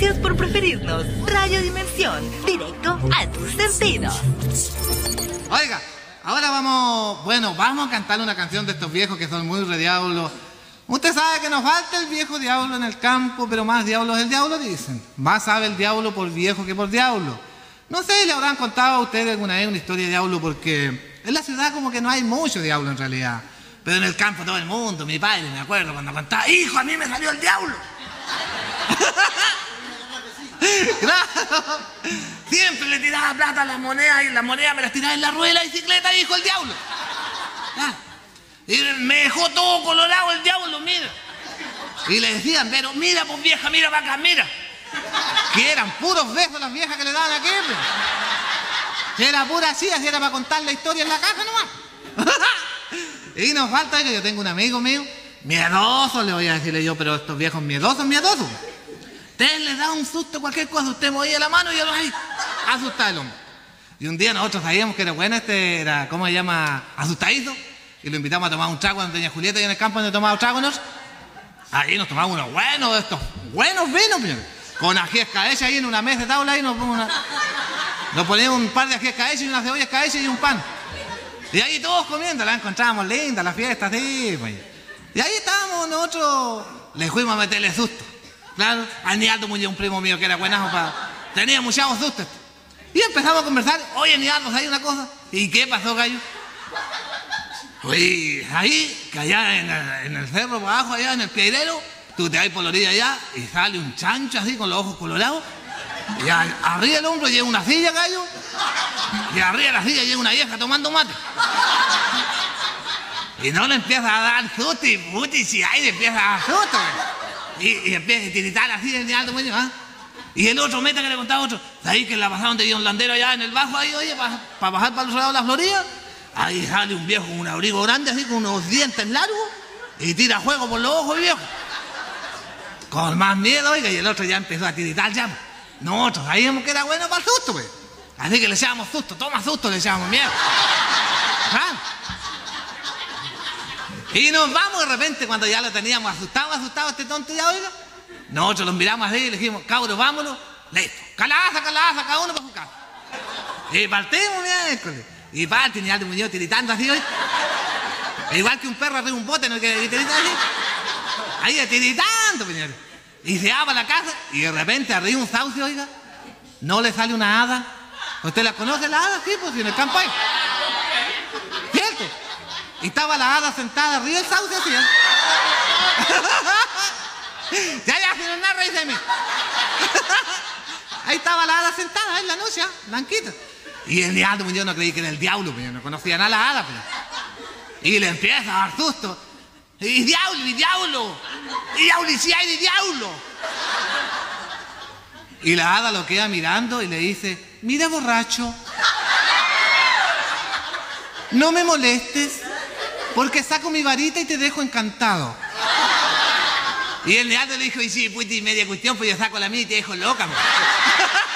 Gracias por preferirnos. Radio Dimensión, directo a tus sentidos. Oiga, ahora vamos a cantar una canción de estos viejos que son muy rediablos. Usted sabe que nos falta el viejo diablo en el campo, pero más diablo es el diablo, dicen. Más sabe el diablo por viejo que por diablo. No sé, le habrán contado a ustedes alguna vez una historia de diablo, porque en la ciudad como que no hay mucho diablo en realidad. Pero en el campo todo el mundo, mi padre, me acuerdo cuando contaba, hijo, a mí me salió el diablo. Claro. Siempre le tiraba plata a las monedas y las monedas me las tiraba en la rueda de la bicicleta, hijo, el diablo. Y me dejó todo colorado el diablo, mira. Y le decían, pero mira, pues vieja, mira para acá, mira. Que eran puros besos las viejas que le daban a aquel. Si era pura así era para contar la historia en la caja nomás. Y nos falta que yo tengo un amigo mío, miedoso, le voy a decirle yo, pero estos viejos miedosos. Usted les da un susto, cualquier cosa, usted movía la mano y yo lo ahí, asustado el hombre. Y un día nosotros sabíamos que era bueno, era, ¿cómo se llama? Asustadizo. Y lo invitamos a tomar un trago donde tenía Julieta y en el campo donde tomaba tragos. Ahí nos tomamos unos buenos de estos, buenos vinos, con ají escabeche ahí en una mesa de tabla, ahí nos poníamos un par de ají escabeche y una cebolla escabeche y un pan. Y ahí todos comiendo, la encontrábamos linda, la fiesta, así, pues. Y ahí estábamos nosotros, le fuimos a meterle susto. Claro, al Nialdo Muñoz, un primo mío que era buenazo, tenía muchos sustos. Y empezamos a conversar, oye Nialdo, ¿sabes una cosa? ¿Y qué pasó, gallo? Oye, ahí, que allá en el cerro, abajo, allá en el piedrero, tú te vas por la orilla allá y sale un chancho así con los ojos colorados. Y arriba del hombro lleva una silla, gallo. Y arriba de la silla lleva una vieja tomando mate. Y no le empieza a dar susto y puti, si ahí le empieza a dar susto. Y empieza a tiritar así en el alto medio, ¿ah? Y el otro meta que le contaba a otro, ahí que la pasaron de un landero allá en el bajo, ahí, oye, para bajar para los lados de la Florida. Ahí sale un viejo con un abrigo grande, así con unos dientes largos, y tira fuego por los ojos, viejo. Con más miedo, oiga, y el otro ya empezó a tiritar ya. Nosotros sabíamos que era bueno para el susto, pues. Así que le echábamos susto, toma susto, le echábamos miedo. ¿Ah? Y nos vamos de repente cuando ya lo teníamos asustado este tonto ya, oiga. Nosotros los miramos así y le dijimos, cabros, vámonos. Listo, calabaza, cada uno para su casa. Y partimos, miércoles. Y parte, Nialdo Muñoz tiritando así, oiga. Igual que un perro arriba de un bote, ¿no? Que tirita así. Ahí tiritando, señores. Y se va para la casa y de repente arriba un sauce, oiga. No le sale una hada. ¿Usted la conoce, la hada? Sí, pues en el campo hay. ¿Cierto? Y estaba la hada sentada arriba del sauce así, ¿eh? Ya, si no nada, reíse de mí. Ahí estaba la hada sentada en la noche, ¿eh? Blanquita. Y el Nialdo Muñoz no creí que era el diablo, pues, no conocía nada la hada, pues. Y le empieza a dar susto. Y diablo, y si hay de diablo. Y la hada lo queda mirando y le dice, mira, borracho, no me molestes, porque saco mi varita y te dejo encantado. Y el Nialdo le dijo, y sí, puti, media cuestión, pues yo saco la mía y te dejo loca, pues.